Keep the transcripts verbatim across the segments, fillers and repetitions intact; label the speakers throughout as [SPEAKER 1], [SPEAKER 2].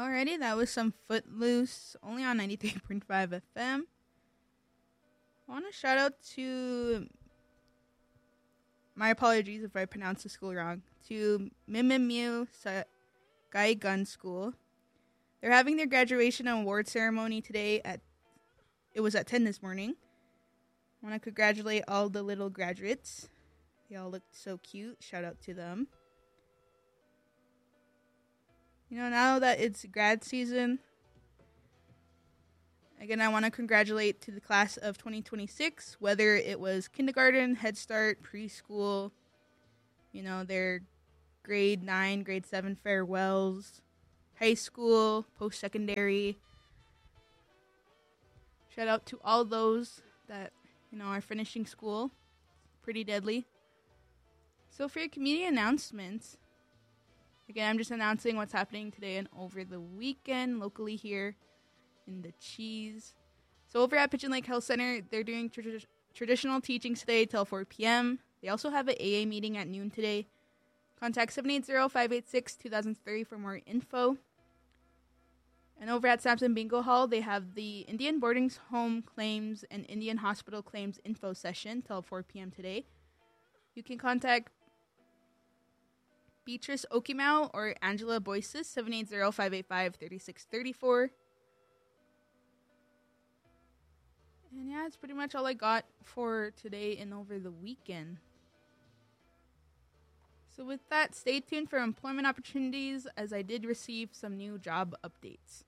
[SPEAKER 1] Alrighty, that was some Footloose, only on ninety-three point five F M. I want to shout out to, my apologies if I pronounced the school wrong, to Mimimiu Sakai Gun School. They're having their graduation and award ceremony today at, it was at ten this morning. I want to congratulate all the little graduates. They all looked so cute. Shout out to them. You know, now that it's grad season, again, I want to congratulate to the class of twenty twenty-six, whether it was kindergarten, Head Start, preschool, you know, their grade nine, grade seven farewells, high school, post-secondary. Shout out to all those that, you know, are finishing school. Pretty deadly. So for your community announcements, again, I'm just announcing what's happening today and over the weekend locally here in the Cheese. So over at Pigeon Lake Health Center, they're doing tra- traditional teachings today till four p.m. They also have an A A meeting at noon today. Contact seven eight zero, five eight six, two thousand three for more info. And over at Sampson Bingo Hall, they have the Indian Boarding Home Claims and Indian Hospital Claims info session till four p.m. today. You can contact Beatrice Okimau or Angela Boyces, seven eight zero, five eight five, three six three four. And yeah, that's pretty much all I got for today and over the weekend. So with that, stay tuned for employment opportunities as I did receive some new job updates.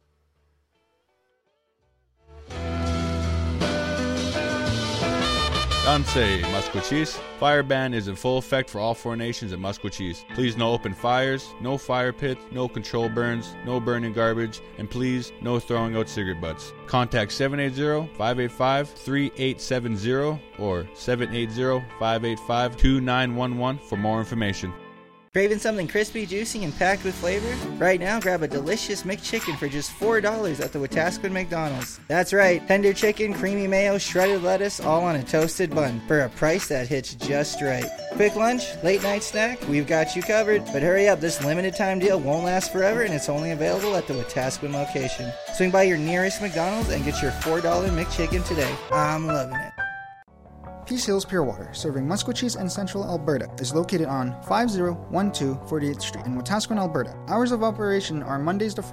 [SPEAKER 2] Danse, Musqueam. Fire ban is in full effect for all four nations at Musqueam. Please no open fires, no fire pits, no control burns, no burning garbage, and please no throwing out cigarette butts. Contact seven eight zero, five eight five, three eight seven zero or seven eight zero, five eight five, two nine one one for more information.
[SPEAKER 3] Craving something crispy, juicy, and packed with flavor? Right now, grab a delicious McChicken for just four dollars at the Wetaskiwin McDonald's. That's right, tender chicken, creamy mayo, shredded lettuce, all on a toasted bun for a price that hits just right. Quick lunch, late night snack, we've got you covered. But hurry up, this limited time deal won't last forever and it's only available at the Wetaskiwin location. Swing by your nearest McDonald's and get your four dollars McChicken today. I'm loving it.
[SPEAKER 4] Peace Hills Pure Water, serving Musqueam and Central Alberta, is located on five zero one two forty-eighth Street in Wetaskiwin, Alberta. Hours of operation are Mondays to Fridays.